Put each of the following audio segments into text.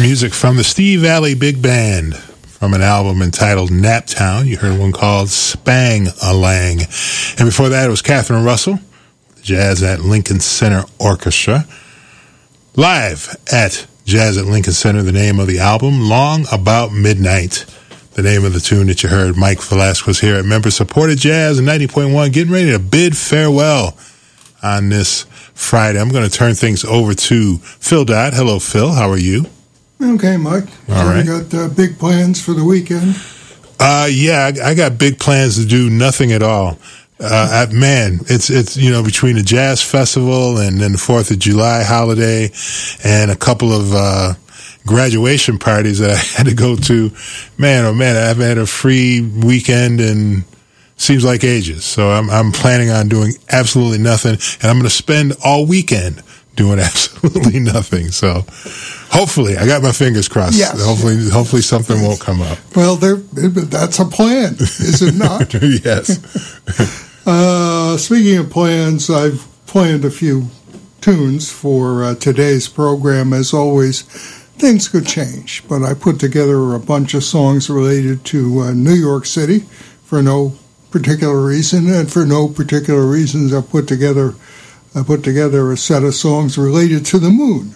Music from the Steve Valley Big Band from an album entitled Naptown. You heard one called Spang-a-Lang. And before that, it was Catherine Russell, Jazz at Lincoln Center Orchestra. Live at Jazz at Lincoln Center, the name of the album, Long About Midnight. The name of the tune that you heard, Mike Velasquez here at member-supported Jazz 90.1, getting ready to bid farewell on this Friday. I'm going to turn things over to Phil Dodd. Hello, Phil. How are you? Okay, Mike. All right. You got big plans for the weekend? Yeah, I got big plans to do nothing at all. It's between the Jazz Festival and then the 4th of July holiday and a couple of graduation parties that I had to go to. Man, oh man, I've had a free weekend and seems like ages. So I'm planning on doing absolutely nothing, and I'm going to spend all weekend doing absolutely nothing. So hopefully, I got my fingers crossed. Yes. Hopefully something won't come up. Well, that's a plan, is it not? Yes. Speaking of plans, I've planned a few tunes for today's program. As always, things could change, but I put together a bunch of songs related to New York City for no particular reason, and for no particular reasons, I put together a set of songs related to the moon.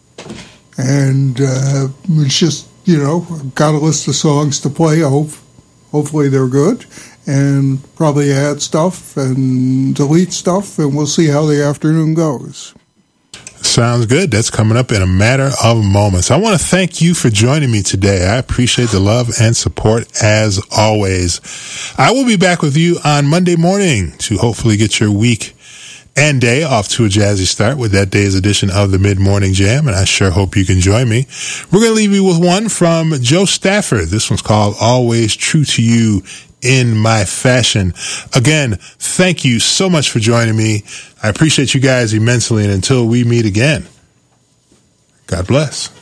And it's just, got a list of songs to play. Hopefully they're good, and probably add stuff and delete stuff, and we'll see how the afternoon goes. Sounds good. That's coming up in a matter of moments. I want to thank you for joining me today. I appreciate the love and support as always. I will be back with you on Monday morning to hopefully get your week and day off to a jazzy start with that day's edition of the Mid-Morning Jam, and I sure hope you can join me. We're going to leave you with one from Joe Stafford. This one's called Always True to You in My Fashion. Again, thank you so much for joining me. I appreciate you guys immensely, and until we meet again, God bless.